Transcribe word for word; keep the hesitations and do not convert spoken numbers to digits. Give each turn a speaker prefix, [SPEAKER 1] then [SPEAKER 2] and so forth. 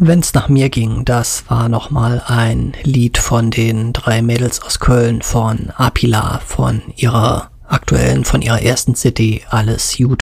[SPEAKER 1] Wenn's nach mir ging, das war nochmal ein Lied von den drei Mädels aus Köln, von Apila, von ihrer aktuellen, von ihrer ersten C D, Alles gut.